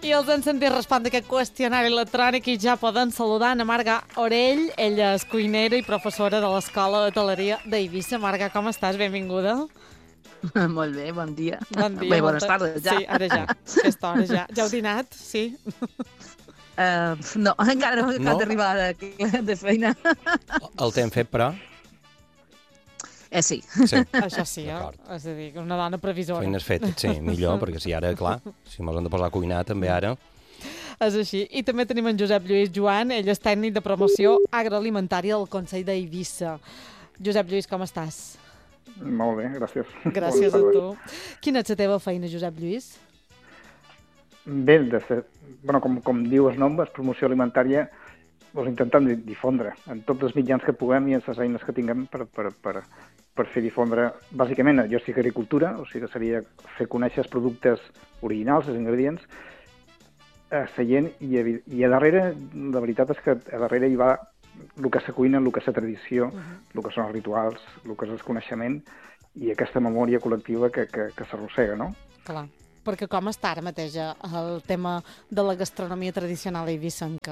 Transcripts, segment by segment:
I els hem sentit respondre aquest qüestionari electrònic i ja poden saludar a Marga Orell. Ella és cuinera i professora de l'Escola d'Hoteleria d'Eivissa. Marga, com estàs? Benvinguda. Molt bé, bon dia. Bon dia. Bé, bones tardes, ja. Sí, ara ja. Aquesta hora ja. Ja heu dinat? Sí. No, encara no acabo d'arribar de feina. El t'hem fet, però? Sí. Això sí, és a dir, una dona previsora. Feines fetes, sí, millor, perquè si ara, clar, si mos hem de posar a cuinar també ara... És així. I també tenim en Josep Lluís Joan, ell és tècnic de promoció agroalimentària del Consell d'Eivissa. Josep Lluís, com estàs? Molt bé, gràcies. Gràcies a tu. Quina és la teva feina, Josep Lluís? Bé, com diu el nom, és promoció alimentària, intentem difondre en tots els mitjans que puguem i en les eines que tinguem per fer difondre. Bàsicament, jo estic agricultura, o sigui que seria fer conèixer els productes originals, els ingredients, a la gent, i a darrere, la veritat és que a darrere hi va el que és la cuina, el que és la tradició, el que són els rituals, el que és el coneixement i aquesta memòria col·lectiva que s'arrossega, no? Clar, perquè com està ara mateix el tema de la gastronomia tradicional eivissenca?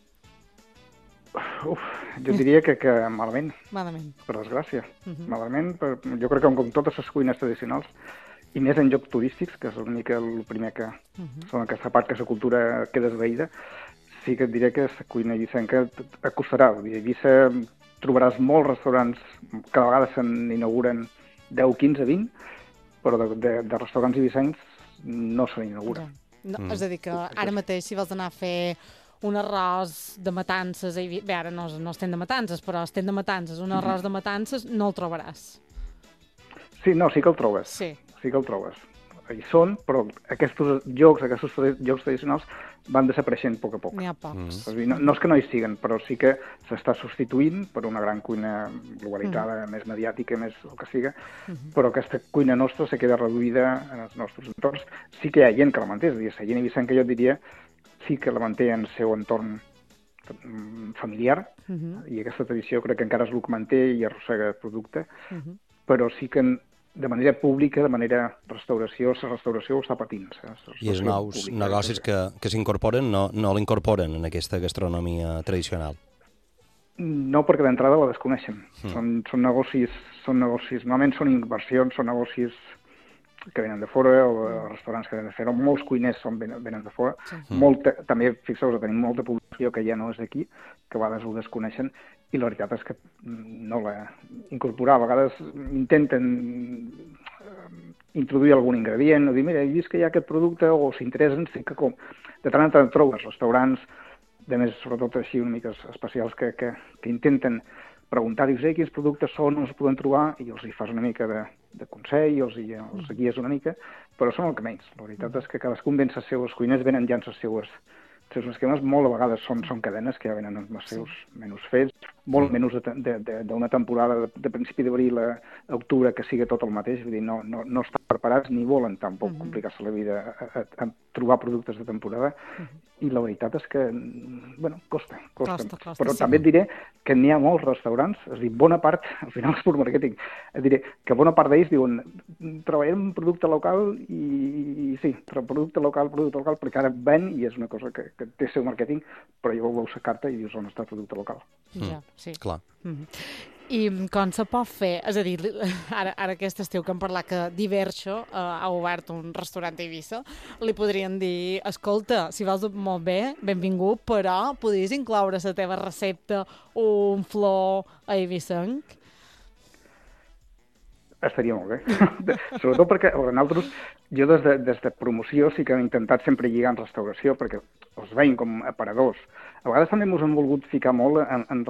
Jo diria que malament. Malament. Per desgràcia. Malament, jo crec que com totes les cuines tradicionals, i més en llocs turístics, que és una mica el primer que són aquesta part que la cultura queda esvaïda, sí que et diré que la cuina eivissenca acostarà. A Eivissa trobaràs molts restaurants que a vegades se n'inauguren 10, 15, 20, però de restaurants eivissencs no se n'inauguren. No, és a dir, que ara mateix si vols anar a fer un arròs de matances, bé, ara no estem de matances, però estem de matances, un arròs de matances no el trobaràs. Sí, no, sí que el trobes. Sí que el trobes. Hi són, però aquests llocs tradicionals van desapareixent a poc a poc. N'hi ha pocs. No és que no hi siguen, però sí que s'està substituint per una gran cuina globalitzada, més mediàtica, més el que siga, però aquesta cuina nostra se queda reduïda en els nostres entorns. Sí que hi ha gent que la manté, és a dir, la gent eivissenca, jo diria, sí que la manté en el seu entorn familiar, i aquesta tradició crec que encara és el que manté i arrossega el producte, però sí que de manera pública, de manera restauració, la restauració ho està patint. I els nous negocis que s'incorporen no l'incorporen en aquesta gastronomia tradicional? No, perquè d'entrada la desconeixen. Són negocis, normalment són inversions, són negocis que venen de fora, o restaurants que venen de fora, molts cuiners venen de fora. També, fixeu-vos, tenim molta població que ja no és d'aquí, que a vegades ho desconeixen, i la veritat és que no la incorporar. A vegades intenten introduir algun ingredient, o dir, mira, he vist que hi ha aquest producte, o s'interessen, sí que de tant en tant trobes restaurants, de més, sobretot així, una mica especials, que intenten preguntar, dius, quins productes són, on es poden trobar, i els hi fas una mica de consell, els guies una mica, però són el que menys. La veritat és que cadascun ven les seues cuines, venen ja en els seus esquemes, molt a vegades són cadenes que ja venen amb els seus menús fets, molt menús d'una temporada de principi d'abril a octubre que sigui tot el mateix, vull dir, no estan preparats ni volen tampoc complicar-se la vida a trobar productes de temporada, i la veritat és que, costa. Però també et diré que n'hi ha molts restaurants, és a dir, bona part, al final és pur màrqueting, et diré que bona part d'ells diuen treballem un producte local i sí, producte local, perquè ara ven i és una cosa que té el seu màrqueting, però ja veus la carta i dius on està el producte local. Ja, sí. Clar. I com se pot fer? És a dir, ara aquest estiu que hem parlat que Diverso ha obert un restaurant a Eivissa, li podrien dir, escolta, si vols molt bé, benvingut, però podries incloure a la teva recepta un flor eivissenc? Estaria molt bé. Sobretot perquè nosaltres, jo des de promoció sí que hem intentat sempre lligar en restauració, perquè els veiem com aparadors. A vegades també ens hem volgut ficar molt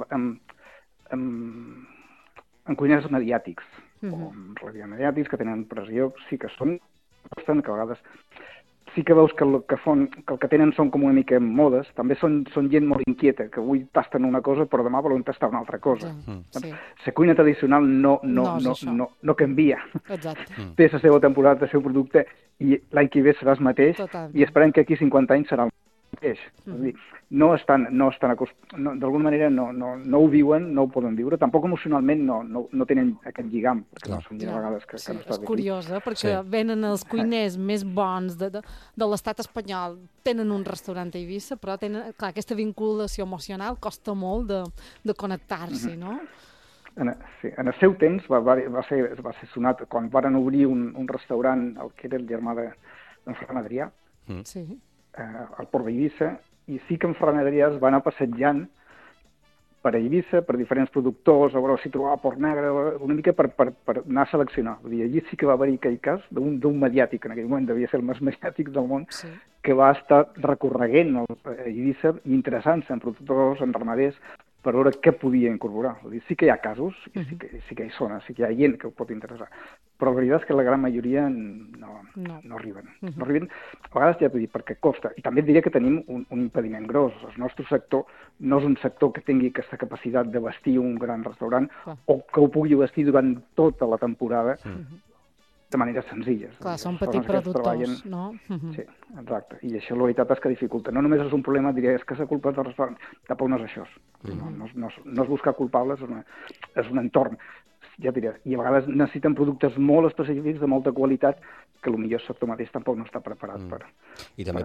en cuiners mediàtics, o en relativament mediàtics, que tenen pressió, sí que són, que a vegades sí que veus que el que tenen són com una mica modes, també són gent molt inquieta, que avui tasten una cosa però demà volen tastar una altra cosa. La cuina tradicional no canvia. Té la seva temporada, el seu producte, i l'any que ve serà el mateix, i esperem que aquí 50 anys serà el mateix. És a dir, d'alguna manera no ho viuen, no ho poden viure, tampoc emocionalment no tenen aquest lligam, perquè no són vegades que no està és curiós, perquè venen els cuiners més bons de l'estat espanyol, tenen un restaurant a Eivissa, però tenen, clar, aquesta vinculació emocional costa molt de connectar-s'hi, no? Sí, en el seu temps va ser sonat quan varen obrir un restaurant, el que era el germà d'en Ferran Adrià, al Port d'Eivissa, i sí que en Ferran Adrià es va anar passejant per Eivissa, per diferents productors, a veure si trobava Port Negre, una mica per anar a seleccionar. Vull dir, allí sí que va haver-hi aquell cas d'un mediàtic, en aquell moment devia ser el més mediàtic del món, que va estar recorreguent a Eivissa i interessant-se en productors, en ramaders, per veure què podia incorporar. Vull dir, sí que hi ha casos, i sí que hi sona, sí que hi ha gent que ho pot interessar, però la veritat és que la gran majoria no arriben. No arriben, a vegades ja t'ho dic, perquè costa. I també et diré que tenim un impediment gros. El nostre sector no és un sector que tingui aquesta capacitat de vestir un gran restaurant o que ho pugui vestir durant tota la temporada de maneres senzilles. Clar, són petits productors, no? Sí, exacte. I això la veritat és que dificulta. No només és un problema, diria, és que és culpa del restaurant. Tampoc no és això. No és buscar culpables, és un entorn. Ja diré, i a vegades necessiten productes molt específics, de molta qualitat, que potser el sector mateix tampoc no està preparat per... I també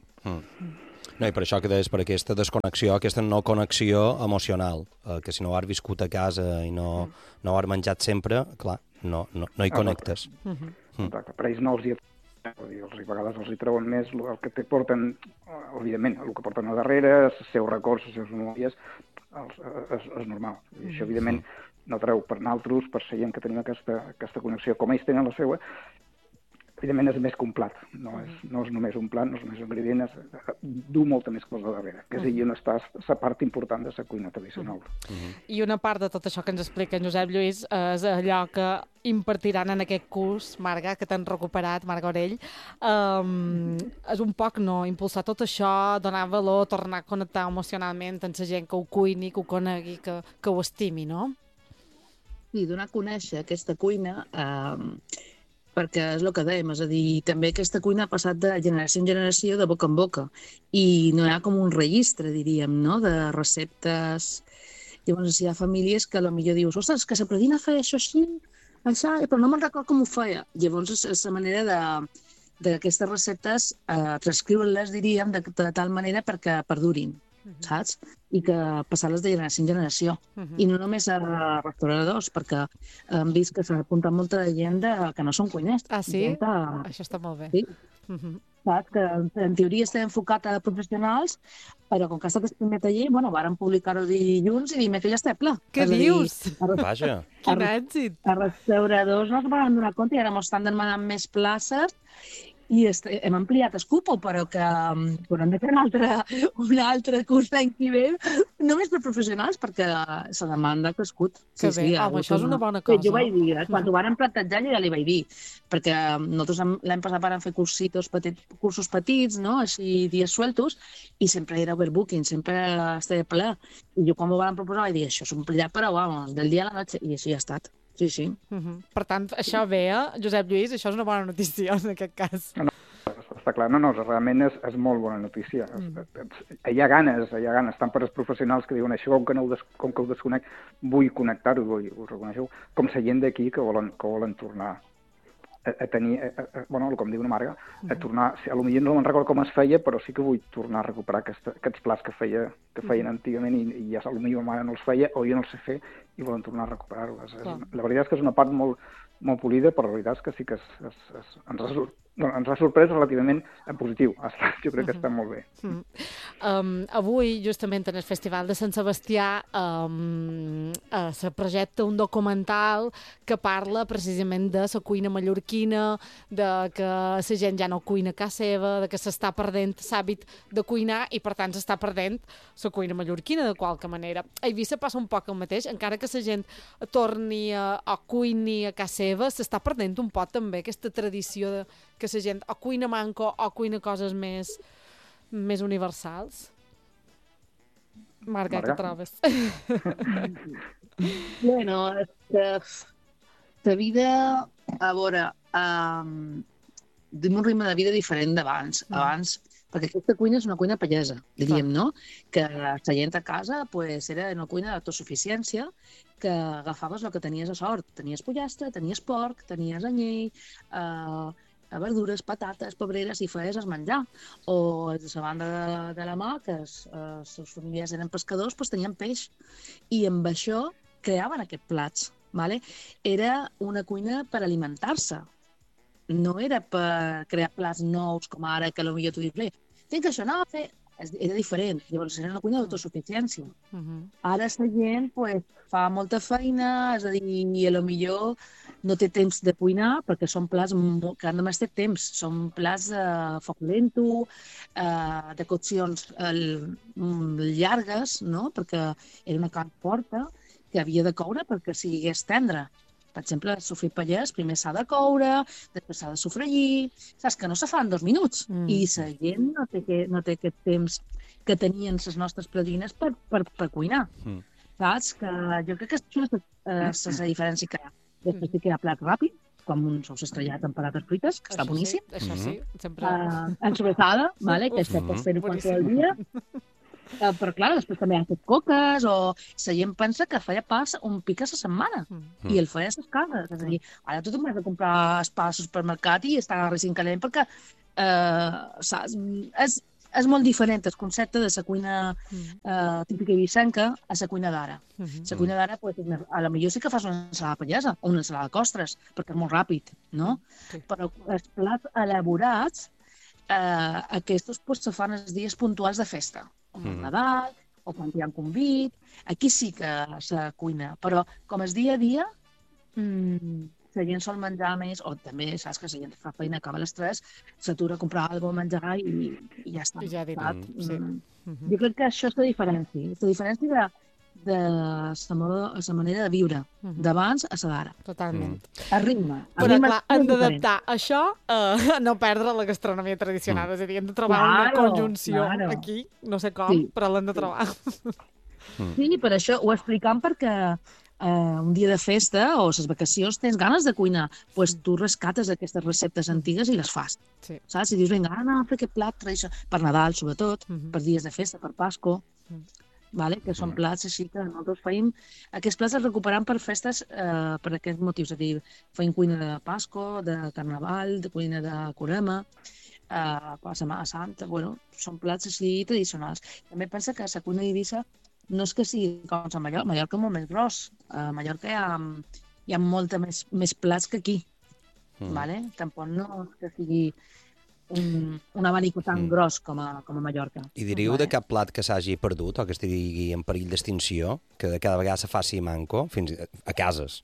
No, i per això que deies, per aquesta desconnexió, aquesta no connexió emocional, que si no ho has viscut a casa i no ho has menjat sempre, clar, no hi connectes. Exacte. Per ells no els hi... A vegades els hi treuen més el que te porten, evidentment, el que porten a darrere, els seus records, les seves memòries, és normal. I això, evidentment, no treu per naltros, per ser gent que tenim aquesta connexió, com ells tenen la seva, evidentment és més complet, no és només un plat, no és només un ingredient, du molta més cosa darrere, que és allà on està la part important de la cuina tradicional. I una part de tot això que ens explica en Josep Lluís és allò que impartiran en aquest curs, Marga, que t'han recuperat, Marga Orell, és un poc impulsar tot això, donar valor, tornar a connectar emocionalment amb la gent que ho cuini, que ho conegui, que ho estimi, no? Sí, donar a conèixer aquesta cuina, perquè és el que dèiem, és a dir, també aquesta cuina ha passat de generació en generació, de boca en boca, i no hi ha com un registre, diríem, no?, de receptes. Llavors, hi ha famílies que potser dius, ostres, que s'aprenien a fer això així, però no me'n recordo com ho feia. Llavors, és la manera d'aquestes receptes transcriure-les, diríem, de tal manera perquè perdurin, saps? I que passar-les de generació en generació. I no només a restauradors, perquè hem vist que s'ha apuntat molta gent que no són cuiners. Ah, sí? Això està molt bé. Sí. Saps? Que en teoria està enfocat a professionals, però com que ha estat el primer taller, vàrem publicar-ho dilluns i dir que ja està ple. Què dius? Vaja. Quin èxit! Els restauradors no es van donar compte i ara ens estan demanant més places i hem ampliat el cupo, però que haurem de fer un altre curs l'any que ve, només per professionals, perquè la demanda ha crescut. Que bé, això és una bona cosa. Jo vaig dir, quan ho vàrem plantejar, jo ja li vaig dir, perquè nosaltres l'any passat vàrem fer cursos petits, no?, així dies sueltos, i sempre era overbooking, sempre estava ple. I jo quan m'ho vàrem proposar vaig dir, això s'omplirà, però del dia a la noche, i així ha estat. Sí. Per tant, això ve, Josep Lluís, això és una bona notícia en aquest cas. No, està clar, realment és molt bona notícia. Hi ha ganes, tant per als professionals que diuen això, com que ho desconec, vull connectar-ho, ho reconeixo, com la gent d'aquí que volen tornar a tenir, com diu una Marga, a tornar, potser no me'n recordo com es feia, però sí que vull tornar a recuperar aquests plats que feien antigament i ja potser ma mare no els feia o jo no els sé fer i volen tornar a recuperar-los. La veritat és que és una part molt polida, però la veritat és que sí que ens ha sorprès relativament en positiu. Jo crec que està molt bé. Avui, justament en el Festival de Sant Sebastià, se projecta un documental que parla precisament de la cuina mallorquina, de que la gent ja no cuina a casa seva, de que s'està perdent l'hàbit de cuinar i, per tant, s'està perdent la cuina mallorquina de qualque manera. A Eivissa passa un poc el mateix, encara que la gent torni a cuini a casa seva, s'està perdent un poc també aquesta tradició que la gent o cuina manco o cuina coses més universals. Marga, què trobes? La vida, a veure, d'un ritme de vida diferent d'abans. Abans, perquè aquesta cuina és una cuina pagesa, diríem, no? Que la gent a casa pues, era una cuina d'autosuficiència, que agafaves el que tenies a sort. Tenies pollastre, tenies porc, tenies anyell, verdures, patates, pebreres, i feies el menjar. O des de la banda de la mà, que els seus familiars eren pescadors, doncs tenien peix. I amb això creaven aquests plats. Vale? Era una cuina per alimentar-se. No era per crear plats nous, com ara, que potser tu dius, bé, tinc això, no, fer... Era diferent. Llavors, era una cuina d'autosuficiència. Ara la gent pues, fa molta feina, és a dir, i potser no té temps de cuinar perquè són plats que només té temps. Són plats de foc lento, de coccions llargues, no? Perquè era una carn forta que havia de coure perquè sigués tendre. Per exemple, el sofrit pallès primer s'ha de coure, després s'ha de sofregir, saps que no se fa en 2 minuts. I la gent no té aquest temps que tenien les nostres padrines per cuinar. Saps? Que jo crec que això és la diferència que hi ha. Després sí que hi ha plats ràpids, com un sous estrellat amb patates frites, que està boníssim. Això sí, sempre. En sobressada, vale? Que això pots fer-ho qualsevol dia. Però, clar, després també han fet coques o la gent pensa que feia pa un pic a la setmana i el feia a les cases. És a dir, ara tothom has de comprar el pa al supermercat i està recint calent perquè és molt diferent el concepte de la cuina típica ibicenca a la cuina d'ara. La cuina d'ara, pues, a lo millor sí que fas una ensalada pallesa o una ensalada de costres, perquè és molt ràpid, no? Però els plats elaborats, aquests pues, se fan els dies puntuals de festa. Com el Nadal, o quan hi ha un convit. Aquí sí que se cuina, però com és dia a dia, la gent sol menjar més, o també saps que la gent fa feina, acaba a les 3, s'atura a comprar alguna cosa a menjar i ja està. I ja direm, sí. Jo crec que això és la diferència. La diferència de la manera de viure d'abans a la d'ara. Totalment. El ritme. Però clar, hem d'adaptar això a no perdre la gastronomia tradicional. És a dir, hem de trobar una conjunció aquí, no sé com, però l'hem de trobar. Sí, per això ho explicam perquè un dia de festa o les vacacions tens ganes de cuinar, doncs tu rescates aquestes receptes antigues i les fas. Saps? I dius, vinga, ara anem a fer aquest plat tradicional, per Nadal, sobretot, per dies de festa, per Pasco, que són plats així que nosaltres feim. Aquests plats els recuperam per festes per aquests motius, és a dir, feim cuina de Pasco, de Carnaval, de cuina de Corema, per Setmana Santa, són plats així tradicionals. També pensa que la cuina d'Eivissa no és que sigui com a Mallorca, Mallorca és molt més gros. A Mallorca hi ha molta més plats que aquí. Tampoc no és que sigui un abanic tan gros com a Mallorca. I diríeu de cap plat que s'hagi perdut o que estigui en perill d'extinció, que cada vegada se faci manco, fins a cases?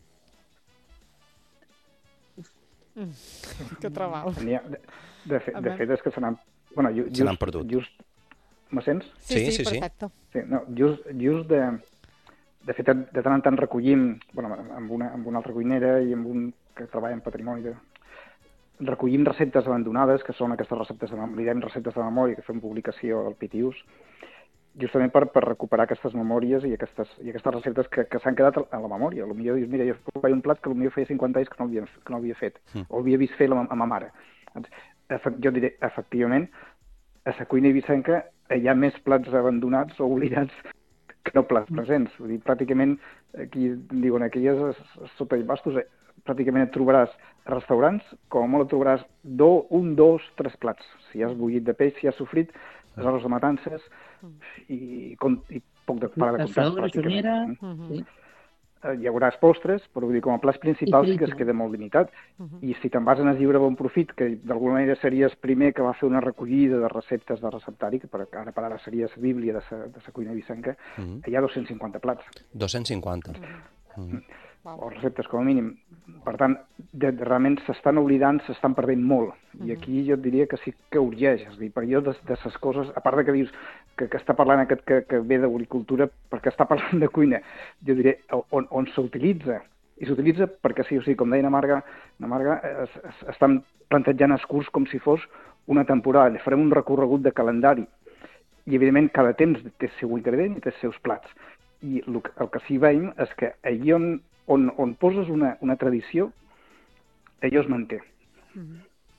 Que treball. De fet, és que se n'han perdut. Me sents? Sí, perfecte. Sí, no, just de fet, de tant en tant recollim, amb una altra cuinera i amb un que treballa en patrimoni, recollim receptes abandonades, que són aquestes receptes de memòria, que fem publicació al Pitius, justament per recuperar aquestes memòries i aquestes receptes que s'han quedat a la memòria. Potser dius, mira, jo feia un plat que potser feia 50 anys que no havia fet, o havia vist fer a ma mare. Jo diré, efectivament, a la cuina eivissenca hi ha més plats abandonats o oblidats que no plats presents. Vull dir, pràcticament, aquí diuen, aquí sota els bastos, pràcticament et trobaràs restaurants, com a molt et trobaràs 1, 2, 3 plats. Si hi has bullit de peix, si hi has sofrit, les arròs de matances i poc de para de comptar, pràcticament. Hi haurà postres, però vull dir, com a plats principals sí que es queda molt limitat. I si te'n vas en el llibre Bon Profit, que d'alguna manera seria el primer que va fer una recollida de receptes de receptari, que ara per ara seria la bíblia de la cuina eivissenca, hi ha 250 plats. 250. O receptes, com a mínim. Per tant, realment s'estan oblidant, s'estan perdent molt. I aquí jo et diria que sí que urgeix. És a dir, per jo, de les coses, a part de que dius que està parlant aquest que ve d'agricultura, perquè està parlant de cuina, jo diré on s'utilitza. I s'utilitza perquè sí o sí, com deia na Marga, estan plantejant el curs com si fos una temporada. Farem un recorregut de calendari. I, evidentment, cada temps té el seu ingredient i té els seus plats. I el que sí veiem és que allí on poses una tradició, allò es manté.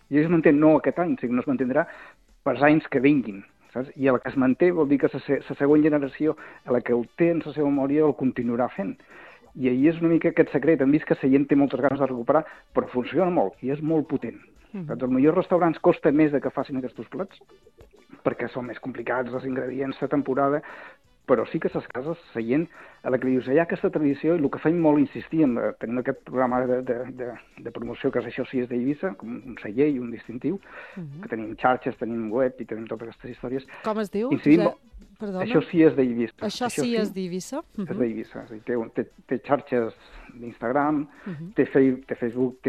I es manté no aquest any, sinó que es mantindrà pels anys que vinguin. Saps? I el que es manté vol dir que la següent generació, a la que el té en la seva memòria, el continuarà fent. I ahir és una mica aquest secret. Hem vist que la gent té moltes ganes de recuperar, però funciona molt i és molt potent. Als millors restaurants costa més de que facin aquests plats, perquè són més complicats els ingredients de temporada, però sí que a les cases, la gent a la que dius, hi ha aquesta tradició, i el que feim molt insistir, tenim aquest programa de promoció que és Això sí és d'Eivissa, com un celler i un distintiu, que tenim xarxes, tenim web i tenim totes aquestes històries. Com es diu? Perdona. Això sí és d'Eivissa. Això sí és d'Eivissa? És d'Eivissa. Té xarxes d'Instagram, té Facebook,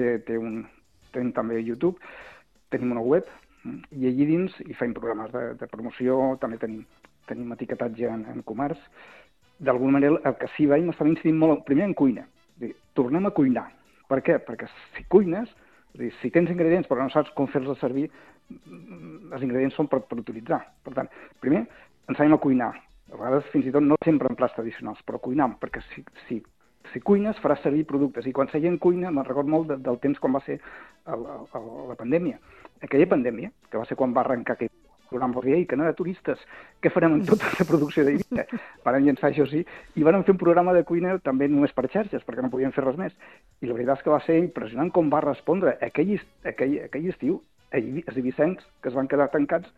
tenim també YouTube, tenim una web, i allí dins hi fem programes de promoció, també tenim etiquetatge en comerç. D'alguna manera, el que sí veiem està incidint molt, primer en cuina. Tornem a cuinar. Per què? Perquè si cuines, si tens ingredients però no saps com fer-los servir, els ingredients són per utilitzar. Per tant, primer, ensenyem a cuinar. A vegades, fins i tot, no sempre en plats tradicionals, però cuinant, perquè si cuines faràs servir productes. I quan la gent cuina, me'n recordo molt del temps quan va ser la pandèmia. Aquella pandèmia, que va ser quan va arrencar aquell programa i que no hi ha turistes, què farem amb tota la producció d'Eivissa? Van llançar Això sí, i van fer un programa de cuina també només per xarxes, perquè no podien fer res més. I la veritat és que va ser impressionant com va respondre. Aquell estiu, els eivissencs que es van quedar tancats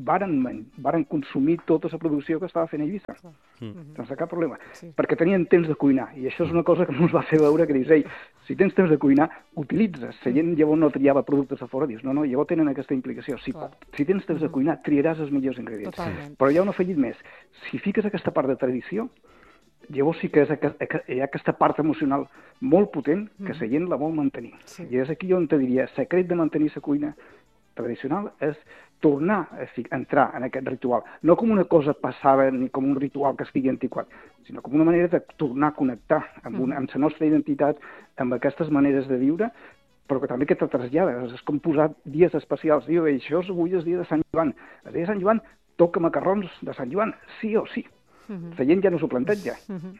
varen consumir tota la producció que estava fent a Eivissa, sense cap problema, perquè tenien temps de cuinar, i això és una cosa que ens va fer veure que dius, ei, si tens temps de cuinar, utilitzes. La gent llavors no triava productes de fora, dius, no, llavors tenen aquesta implicació. Si tens temps de cuinar, triaràs els millors ingredients. Però hi ha un afegit més. Si fiques aquesta part de tradició, llavors sí que hi ha aquesta part emocional molt potent que la gent la vol mantenir. I és aquí on te diria, el secret de mantenir la cuina tradicional és tornar a entrar en aquest ritual, no com una cosa passada ni com un ritual que estigui antiquat, sinó com una manera de tornar a connectar amb la nostra identitat, amb aquestes maneres de viure, però que també que te trasllada. És com posar dies especials. Diu, això avui és dia de Sant Joan. El dia de Sant Joan toca macarrons de Sant Joan, sí o sí. La gent ja no s'ho planteja.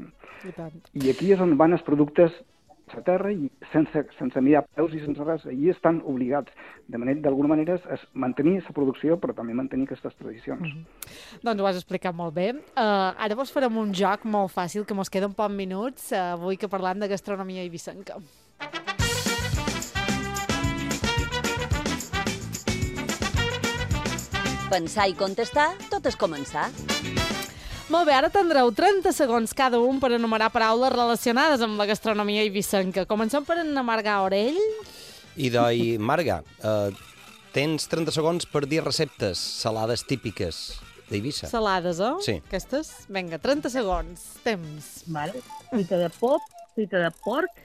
I aquí és on van els productes a la terra i sense mirar peus i sense res, allí estan obligats. D'alguna manera és mantenir la producció, però també mantenir aquestes tradicions. Doncs ho has explicat molt bé. Ara vos farem un joc molt fàcil, que mos queden pocs minuts, avui que parlant de gastronomia eivissenca. Pensar i contestar, tot és començar. Molt bé, ara tindreu 30 segons cada un per enumerar paraules relacionades amb la gastronomia eivissenca. Comencem per en Marga Orell. Marga, tens 30 segons per dir receptes salades típiques d'Eivissa. Salades, eh? Sí. Aquestes? Vinga, 30 segons. Temps. Vale. Fruita de pop, fruita de porc,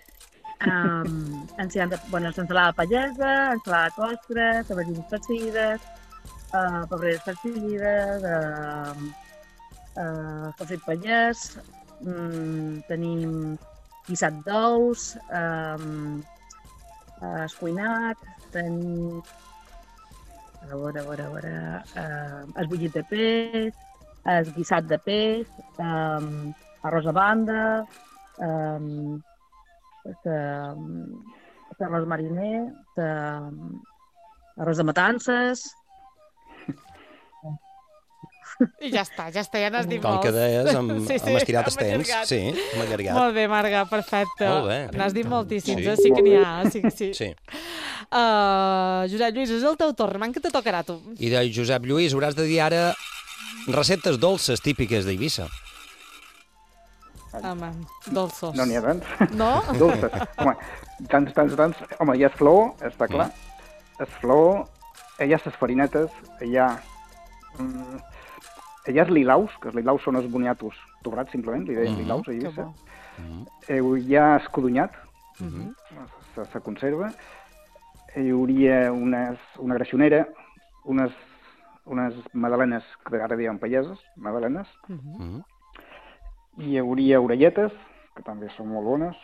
ensalada pallesa, ensalada de costres, aubergines farcides, pebreres farcides, sofrit pallès, tenim guisat d'ous, escuinat, tenim el bullit de peix, el guisat de peix, arròs a banda, arròs mariner, arròs de matances. I ja està, ja n'has dit Com molts. que deies, hem estirat els temps. Sí, hem allargat. Molt bé, Marga, perfecte. Molt bé. N'has dit moltíssims, Sí. sí que n'hi ha. Sí. Sí. Josep Lluís, és el teu torn, man que te tocarà, tu. I de Josep Lluís hauràs de dir ara receptes dolces típiques d'Eivissa. Home, dolços. No n'hi ha tants. No? Dolces. Home, tants. Home, hi ha flor, està clar. És flor, hi ha les farinetes, hi ha els lilaus, que els lilaus són els boniatos torrats, simplement, li deien lilaus a Eivissa. Hi ha escodonyat, se conserva. Hi hauria una greixonera, unes magdalenes, que ara diuen palleses, magdalenes. Hi hauria orelletes, que també són molt bones.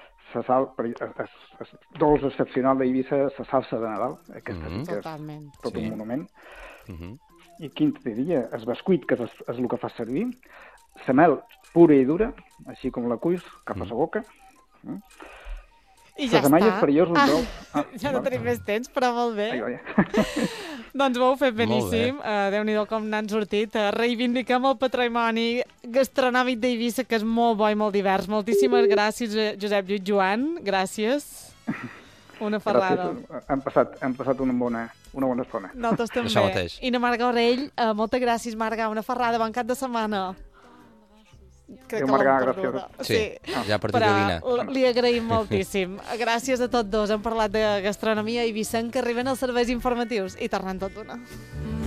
Dolç excepcional d'Eivissa, la salsa de Nadal, aquesta sí que és tot un monument. I quin te diria? El bescuit, que és el que fa servir. La mel pura i dura, així com la cuis, cap a la boca. I ja Les amalles està. perillós, un trobo. Ja no tenim més temps, però molt bé. Ai, vaja. Doncs ho heu fet beníssim. Déu-n'hi-do com n'han sortit. Reivindiquem el patrimoni gastronòmic d'Eivissa, que és molt bo i molt divers. Moltíssimes gràcies, Josep Lluís Joan. Gràcies. Una ferrada. Gràcies. Hem passat una bona estona. Nosaltres també. Això mateix. I na Marga Orell, moltes gràcies, Marga. Una ferrada, bon cap de setmana. Crec que Marga, l'hem perduda. Sí, ja ha partit de dinar. Però li agraïm moltíssim. Gràcies a tots dos. Hem parlat de gastronomia i Vicent, que arriben els serveis informatius i tornem tot d'una.